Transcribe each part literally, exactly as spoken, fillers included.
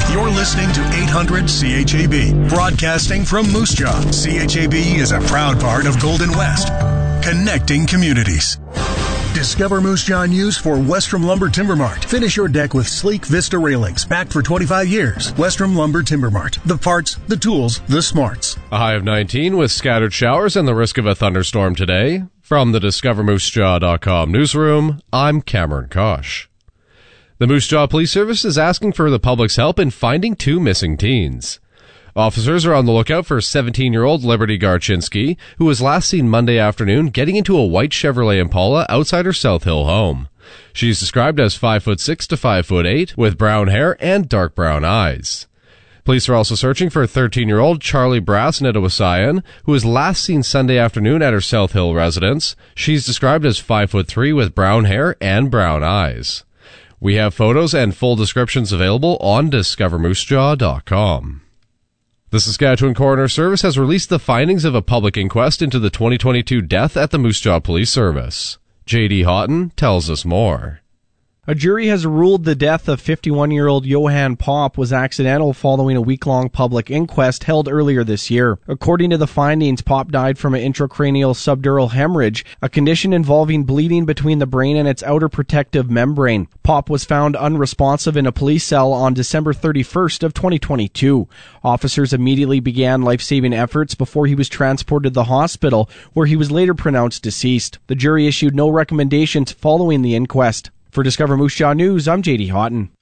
You're listening to eight hundred C H A B, broadcasting from Moose Jaw. C H A B is a proud part of Golden West, connecting communities. Discover Moose Jaw news for Westrom Lumber Timber Mart. Finish your deck with sleek Vista railings, backed for twenty-five years. Westrom Lumber Timber Mart. The parts, the tools, the smarts. A high of nineteen with scattered showers and the risk of a thunderstorm today. From the Discover Moose Jaw dot com newsroom, I'm Cameron Kosh. The Moose Jaw Police Service is asking for the public's help in finding two missing teens. Officers are on the lookout for seventeen-year-old Liberty Garchinsky, who was last seen Monday afternoon getting into a white Chevrolet Impala outside her South Hill home. She's described as five foot six to five foot eight, with brown hair and dark brown eyes. Police are also searching for thirteen-year-old Charlie Brass Nedowasayan, who was last seen Sunday afternoon at her South Hill residence. She's described as five foot three with brown hair and brown eyes. We have photos and full descriptions available on Discover Moose Jaw dot com. The Saskatchewan Coroner Service has released the findings of a public inquest into the twenty twenty-two death at the Moose Jaw Police Service. J D Houghton tells us more. A jury has ruled the death of fifty-one-year-old Johan Popp was accidental following a week-long public inquest held earlier this year. According to the findings, Popp died from an intracranial subdural hemorrhage, a condition involving bleeding between the brain and its outer protective membrane. Popp was found unresponsive in a police cell on December thirty-first of twenty twenty-two. Officers immediately began life-saving efforts before he was transported to the hospital, where he was later pronounced deceased. The jury issued no recommendations following the inquest. For Discover Moose Jaw News, I'm J D Houghton.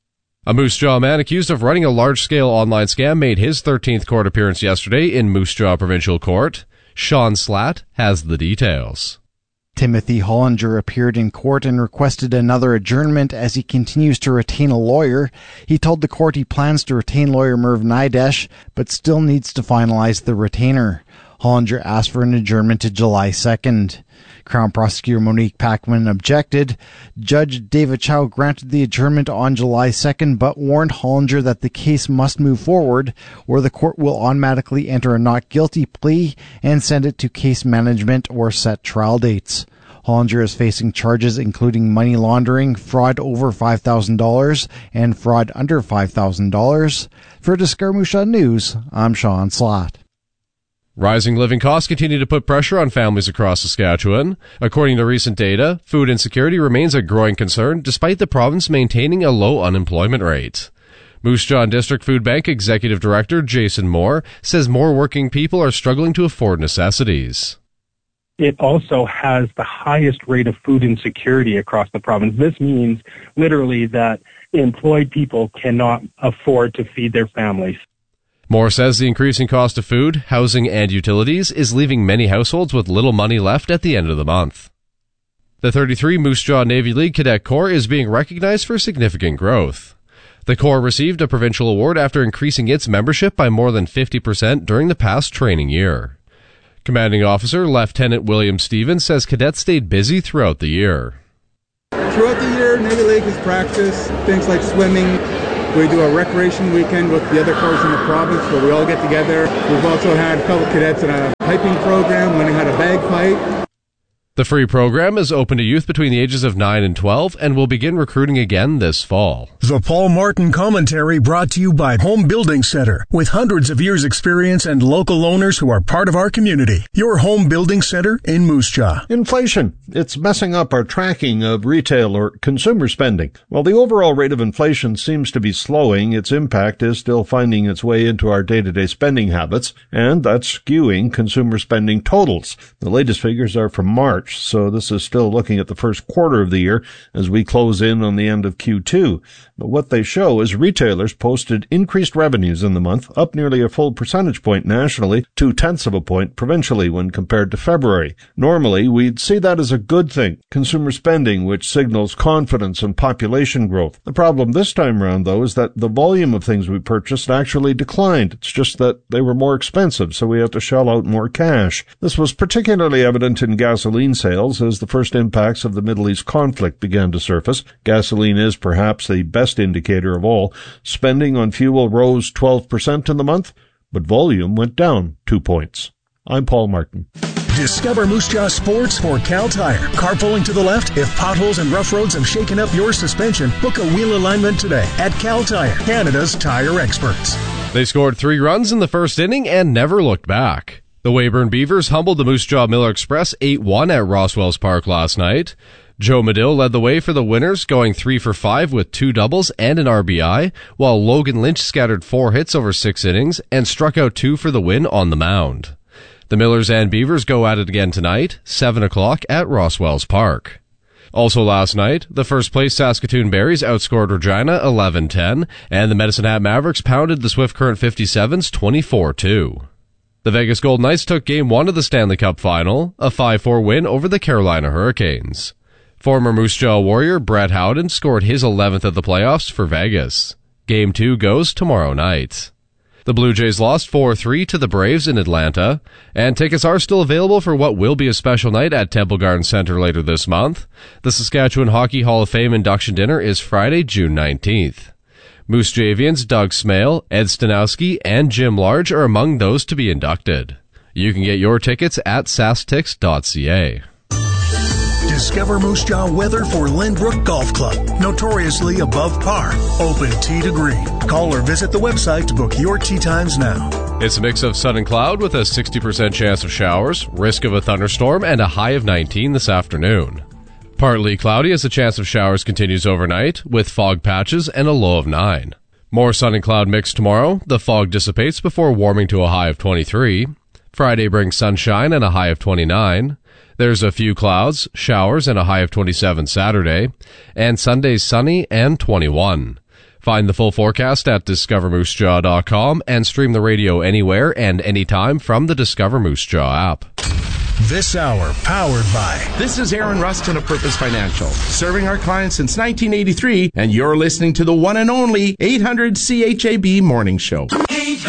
A Moose Jaw man accused of running a large-scale online scam made his thirteenth court appearance yesterday in Moose Jaw Provincial Court. Sean Slatt has the details. Timothy Hollinger appeared in court and requested another adjournment as he continues to retain a lawyer. He told the court he plans to retain lawyer Merv Nidesh, but still needs to finalize the retainer. Hollinger asked for an adjournment to July second. Crown Prosecutor Monique Packman objected. Judge David Chow granted the adjournment on July second, but warned Hollinger that the case must move forward, or the court will automatically enter a not guilty plea and send it to case management or set trial dates. Hollinger is facing charges including money laundering, fraud over five thousand dollars, and fraud under five thousand dollars. For Discover Moose Jaw News, I'm Sean Slatt. Rising living costs continue to put pressure on families across Saskatchewan. According to recent data, food insecurity remains a growing concern despite the province maintaining a low unemployment rate. Moose Jaw District Food Bank Executive Director Jason Moore says more working people are struggling to afford necessities. It also has the highest rate of food insecurity across the province. This means literally that employed people cannot afford to feed their families. Moore says the increasing cost of food, housing, and utilities is leaving many households with little money left at the end of the month. The thirty-three Moose Jaw Navy League Cadet Corps is being recognized for significant growth. The Corps received a provincial award after increasing its membership by more than fifty percent during the past training year. Commanding Officer Lieutenant William Stevens says cadets stayed busy throughout the year. Throughout the year, Navy League has practiced things like swimming. We do a recreation weekend with the other corps in the province where we all get together. We've also had fellow cadets in a piping program, learning how to bagpipe. The free program is open to youth between the ages of nine and twelve and will begin recruiting again this fall. The Paul Martin Commentary brought to you by Home Building Center, with hundreds of years experience and local owners who are part of our community. Your Home Building Center in Moose Jaw. Inflation. It's messing up our tracking of retail or consumer spending. While the overall rate of inflation seems to be slowing, its impact is still finding its way into our day-to-day spending habits, and that's skewing consumer spending totals. The latest figures are from March. So this is still looking at the first quarter of the year as we close in on the end of Q two. But what they show is retailers posted increased revenues in the month, up nearly a full percentage point nationally, two-tenths of a point provincially when compared to February. Normally, we'd see that as a good thing, consumer spending, which signals confidence and population growth. The problem this time around, though, is that the volume of things we purchased actually declined. It's just that they were more expensive, so we have to shell out more cash. This was particularly evident in gasoline sales as the first impacts of the Middle East conflict began to surface. Gasoline is perhaps the best indicator of all. Spending on fuel rose twelve percent in the month, but volume went down two points. I'm Paul Martin. Discover Moose Jaw Sports for Cal Tire. Carpooling to the left? If potholes and rough roads have shaken up your suspension, book a wheel alignment today at Cal Tire, Canada's tire experts. They scored three runs in the first inning and never looked back. The Weyburn Beavers humbled the Moose Jaw Miller Express eight one at Roswells Park last night. Joe Medill led the way for the winners, going three for five with two doubles and an R B I, while Logan Lynch scattered four hits over six innings and struck out two for the win on the mound. The Millers and Beavers go at it again tonight, seven o'clock at Roswells Park. Also last night, the first place Saskatoon Berries outscored Regina eleven ten, and the Medicine Hat Mavericks pounded the Swift Current fifty-sevens twenty-four two. The Vegas Golden Knights took Game one of the Stanley Cup Final, a five four win over the Carolina Hurricanes. Former Moose Jaw Warrior Brett Howden scored his eleventh of the playoffs for Vegas. Game two goes tomorrow night. The Blue Jays lost four three to the Braves in Atlanta, and tickets are still available for what will be a special night at Temple Garden Center later this month. The Saskatchewan Hockey Hall of Fame induction dinner is Friday, June nineteenth. Moose Javians Doug Smale, Ed Stanowski, and Jim Large are among those to be inducted. You can get your tickets at sastix dot c a. Discover Moose Jaw weather for Lynbrook Golf Club. Notoriously above par. Open tee to green. Call or visit the website to book your tee times now. It's a mix of sun and cloud with a sixty percent chance of showers, risk of a thunderstorm, and a high of nineteen this afternoon. Partly cloudy as the chance of showers continues overnight, with fog patches and a low of nine. More sun and cloud mix tomorrow. The fog dissipates before warming to a high of twenty-three. Friday brings sunshine and a high of twenty-nine. There's a few clouds, showers, and a high of twenty-seven Saturday. And Sunday's sunny and twenty-one. Find the full forecast at discover moose jaw dot com and stream the radio anywhere and anytime from the Discover Moose Jaw app. This hour powered by... This is Aaron Rustin of Purpose Financial, serving our clients since nineteen eighty-three, and you're listening to the one and only eight hundred C H A B Morning Show.